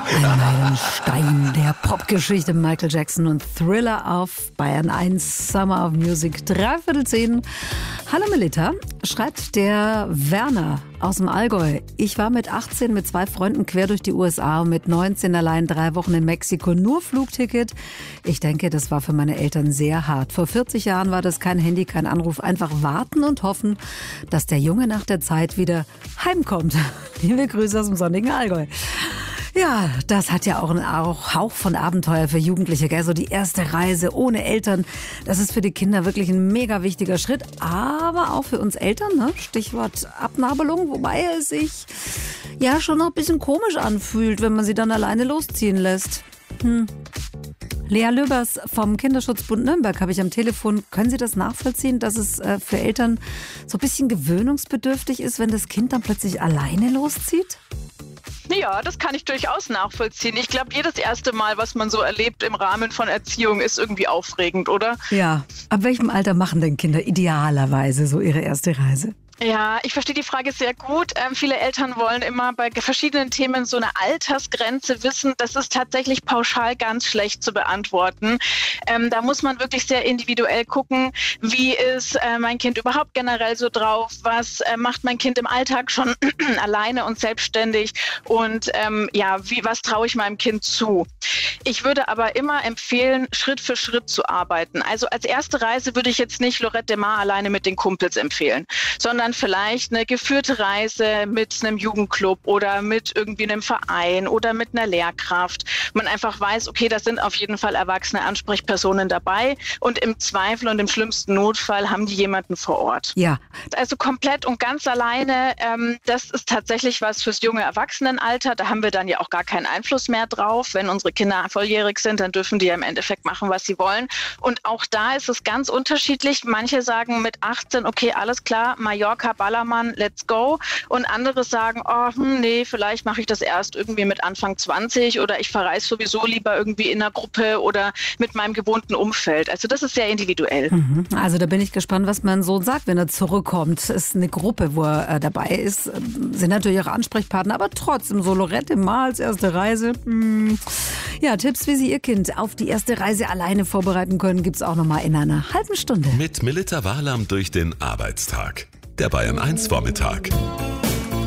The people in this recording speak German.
Ein Meilenstein der Popgeschichte, Michael Jackson und Thriller auf Bayern 1, Summer of Music, 9:45. Hallo Melita, schreibt der Werner aus dem Allgäu. Ich war mit 18 mit 2 Freunden quer durch die USA und mit 19 allein 3 Wochen in Mexiko, nur Flugticket. Ich denke, das war für meine Eltern sehr hart. Vor 40 Jahren war das kein Handy, kein Anruf, einfach warten und hoffen, dass der Junge nach der Zeit wieder heimkommt. Liebe Grüße aus dem sonnigen Allgäu. Ja, das hat ja auch einen Hauch von Abenteuer für Jugendliche, gell? So die erste Reise ohne Eltern, das ist für die Kinder wirklich ein mega wichtiger Schritt, aber auch für uns Eltern, ne? Stichwort Abnabelung, wobei es sich ja schon noch ein bisschen komisch anfühlt, wenn man sie dann alleine losziehen lässt. Lea Löbers vom Kinderschutzbund Nürnberg habe ich am Telefon. Können Sie das nachvollziehen, dass es für Eltern so ein bisschen gewöhnungsbedürftig ist, wenn das Kind dann plötzlich alleine loszieht? Ja, das kann ich durchaus nachvollziehen. Ich glaube, jedes erste Mal, was man so erlebt im Rahmen von Erziehung, ist irgendwie aufregend, oder? Ja. Ab welchem Alter machen denn Kinder idealerweise so ihre erste Reise? Ja, ich verstehe die Frage sehr gut. Viele Eltern wollen immer bei verschiedenen Themen so eine Altersgrenze wissen. Das ist tatsächlich pauschal ganz schlecht zu beantworten. Da muss man wirklich sehr individuell gucken, wie ist mein Kind überhaupt generell so drauf, was macht mein Kind im Alltag schon alleine und selbstständig und was traue ich meinem Kind zu. Ich würde aber immer empfehlen, Schritt für Schritt zu arbeiten. Also als erste Reise würde ich jetzt nicht Lorette de Mar alleine mit den Kumpels empfehlen, sondern vielleicht eine geführte Reise mit einem Jugendclub oder mit irgendwie einem Verein oder mit einer Lehrkraft. Man einfach weiß, okay, da sind auf jeden Fall erwachsene Ansprechpersonen dabei und im Zweifel und im schlimmsten Notfall haben die jemanden vor Ort. Ja. Also komplett und ganz alleine, das ist tatsächlich was fürs junge Erwachsenenalter. Da haben wir dann ja auch gar keinen Einfluss mehr drauf. Wenn unsere Kinder volljährig sind, dann dürfen die ja im Endeffekt machen, was sie wollen. Und auch da ist es ganz unterschiedlich. Manche sagen mit 18, okay, alles klar, Mallorca, Ballermann, let's go. Und andere sagen, nee, vielleicht mache ich das erst irgendwie mit Anfang 20 oder ich verreise sowieso lieber irgendwie in einer Gruppe oder mit meinem gewohnten Umfeld. Also das ist sehr individuell. Also da bin ich gespannt, was man so sagt, wenn er zurückkommt. Es ist eine Gruppe, wo er dabei ist. Sind natürlich auch Ansprechpartner, aber trotzdem so Lorette Mar als erste Reise. Ja, Tipps, wie Sie Ihr Kind auf die erste Reise alleine vorbereiten können, gibt es auch nochmal in einer halben Stunde. Mit Melita Wahlam durch den Arbeitstag. Der Bayern 1 Vormittag.